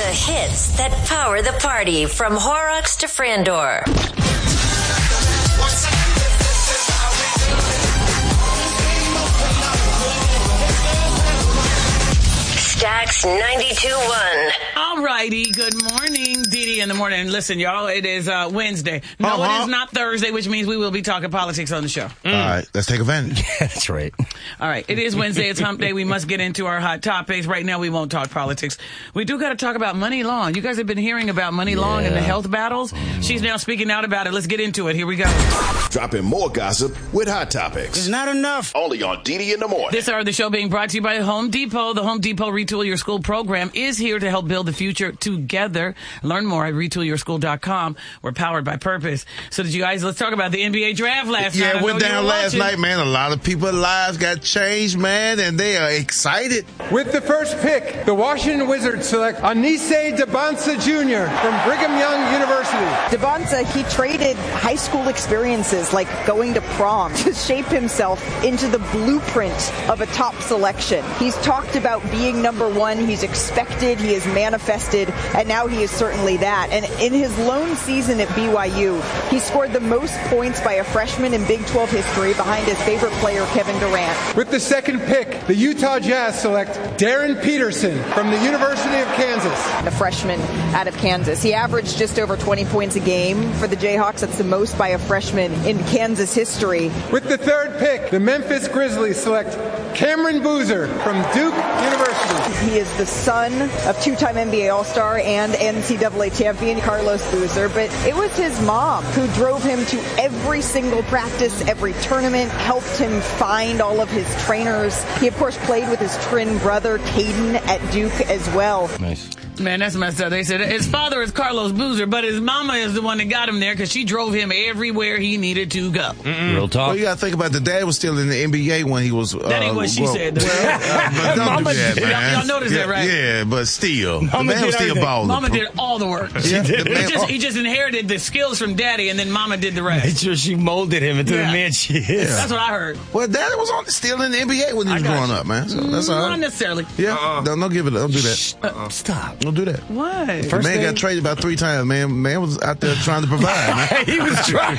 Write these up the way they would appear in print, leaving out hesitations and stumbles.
The hits that power the party from Horrocks to Frandor. Stax 92.1. All righty. Good morning, Dee in the morning. Listen, y'all, it is Wednesday. No, it is not Thursday, which means we will be talking politics on the show. All right, let's take advantage. Yeah, that's right. All right, it is Wednesday. It's hump day. We must get into our hot topics. Right now, we won't talk politics. We do got to talk about Money Long. You guys have been hearing about Money Long and the health battles. She's now speaking out about it. Let's get into it. Here we go. Dropping more gossip with hot topics. It's not enough. Only on Dee in the morning. This hour of the show being brought to you by Home Depot. The Home Depot Retool Your School program is here to help build the future together. Learn more at retoolyourschool.com. We're powered by purpose. So did you guys, let's talk about the NBA draft last night. Yeah, it went down last night, man. A lot of people's lives got changed, man, and they are excited. With the first pick, the Washington Wizards select Anise Debonsa Jr. from Brigham Young University. Debonsa, he traded high school experiences like going to prom to shape himself into the blueprint of a top selection. He's talked about being number one. He's expected, he is manifested, and now he is certainly that. And in his lone season at BYU, he scored the most points by a freshman in Big 12 history behind his favorite player, Kevin Durant. With the second pick, the Utah Jazz select Darren Peterson from the University of Kansas. A freshman out of Kansas. He averaged just over 20 points a game for the Jayhawks. That's the most by a freshman in Kansas history. With the third pick, the Memphis Grizzlies select Cameron Boozer from Duke University. He is the son of two-time NBA All-Star and NCAA champion Carlos Boozer, but it was his mom who drove him to every single practice, every tournament, helped him find all of his trainers. He, of course, played with his twin brother, Caden, at Duke as well. Nice. Man, that's messed up. They said his father is Carlos Boozer, but his mama is the one that got him there because she drove him everywhere he needed to go. Real talk. Well, you got to think about the dad was still in the NBA when he was... That ain't what she said. But don't do that, man. Y'all noticed that, right? Yeah, but still. The man was still balling. Mama did all the work. He just inherited the skills from daddy, and then mama did the rest. Made sure she molded him into the man she is. Yeah. That's what I heard. Well, daddy was still in the NBA when he was growing up, man. So that's all right. Not necessarily. Yeah. Don't give it. Don't do that. Stop. Don't do that. What? The man got traded about 3 times, man. Man was out there trying to provide, man. He was trying.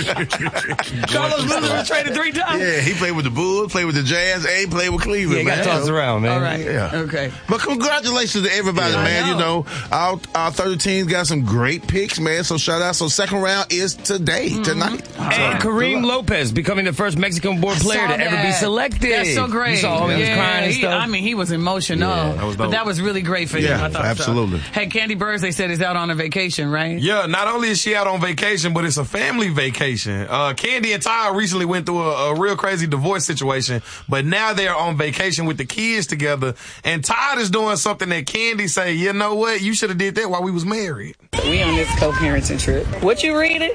Carlos Boozer was traded 3 times? Yeah, he played with the Bulls, played with the Jazz, and he played with Cleveland, Yeah, man. got tossed around, man. All right. Yeah. Okay. But congratulations to everybody, man. You know, our 30 teams got some great picks, man. So shout out. So second round is today, tonight. And Kareem Lopez becoming the first Mexican-born player to ever be selected. That's so great. You saw him, he was crying and stuff. I mean, he was emotional. Yeah, but that was really great for him. I thought absolutely. So. Hey, Candy Burrs, they said, is out on a vacation, right? Yeah, not only is she out on vacation, but it's a family vacation. Candy and Ty recently went through a real crazy divorce situation, but now they're on vacation with the kids together. And Todd is doing something that Candy say, you know what, you should have did that while we was married. We on this co-parenting trip. What you reading?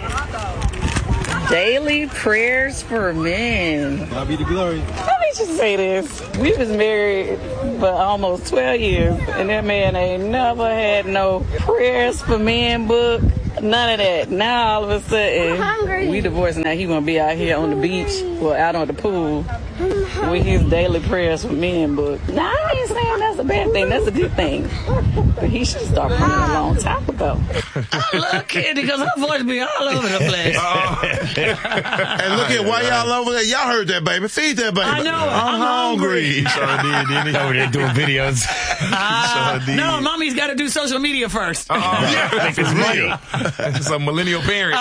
Daily Prayers for Men. God be the glory. Let me just say this. We was married for almost 12 years, and that man ain't never had no Prayers for Men book. None of that. Now all of a sudden, we divorced. Now he gonna be out here on the beach or out on the pool with his Daily Prayers for Men book. Now I ain't saying that's a bad thing. That's a good thing. But he should start praying a long time ago. I love Candy because her voice be all over the place. And look at why y'all over there. Y'all heard that, baby. Feed that, baby. I know. I'm hungry. He sure did, didn't he? Over there doing videos. No, mommy's got to do social media first. Make this money. It's a millennial parent.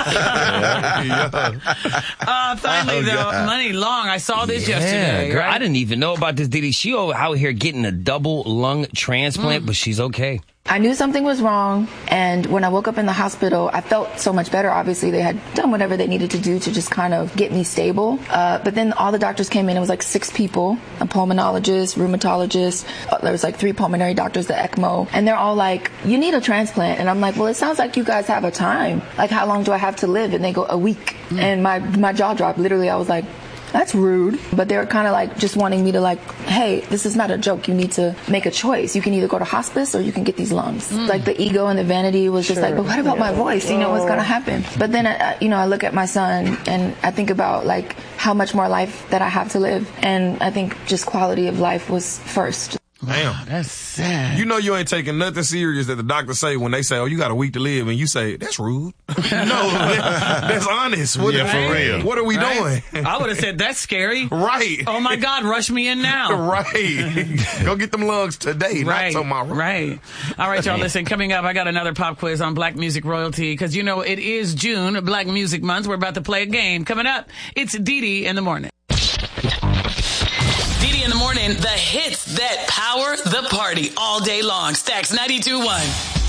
Finally, though, Money Long. I saw this yesterday. Girl, right? I didn't even know about this, Diddy. She out here getting a double lung transplant, but she's okay. I knew something was wrong, and when I woke up in the hospital, I felt so much better. Obviously, they had done whatever they needed to do to just kind of get me stable. But then all the doctors came in. It was like 6 people, a pulmonologist, rheumatologist. There was like 3 pulmonary doctors, the ECMO. And they're all like, you need a transplant. And I'm like, well, it sounds like you guys have a time. Like, how long do I have to live? And they go, a week. And my jaw dropped. Literally, I was like, that's rude. But they were kind of like just wanting me to like, hey, this is not a joke. You need to make a choice. You can either go to hospice or you can get these lungs. Like the ego and the vanity was just like, but what about my voice? You know, what's going to happen? But then, I look at my son and I think about like how much more life that I have to live. And I think just quality of life was first. Damn. That's sad. You know you ain't taking nothing serious that the doctor say when they say, oh, you got a week to live, and you say, that's rude. No, that's honest. For real. What are we doing? I would have said, that's scary. Right. Oh, my God, rush me in now. Right. Go get them lungs today, not tomorrow. Right. All right, y'all, listen, coming up, I got another pop quiz on black music royalty, because, you know, it is June, Black Music Month. We're about to play a game. Coming up, it's Dee in the morning. Dee in the morning, the hits that power the party all day long. Stacks 92.1.